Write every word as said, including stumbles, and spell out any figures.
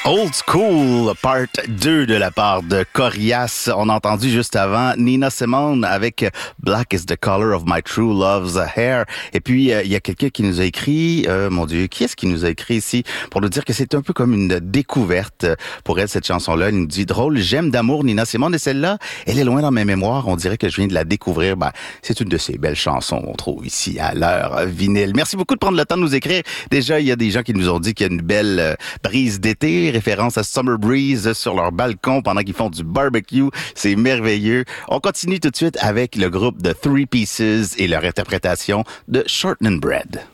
Old School, part deux de la part de Corias. On a entendu juste avant Nina Simone avec Black is the color of my true love's hair. Et puis, il euh, y a quelqu'un qui nous a écrit, euh, mon Dieu, qui est-ce qui nous a écrit ici pour nous dire que c'est un peu comme une découverte pour elle, cette chanson-là. Elle nous dit, drôle, j'aime d'amour Nina Simone et celle-là, elle est loin dans mes mémoires. On dirait que je viens de la découvrir. Ben, c'est une de ces belles chansons qu'on trouve ici à l'heure vinyle. Merci beaucoup de prendre le temps de nous écrire. Déjà, il y a des gens qui nous ont dit qu'il y a une belle euh, brise d'été, référence à Summer Breeze sur leur balcon pendant qu'ils font du barbecue. C'est merveilleux. On continue tout de suite avec le groupe de Three Pieces et leur interprétation de Shortening Bread.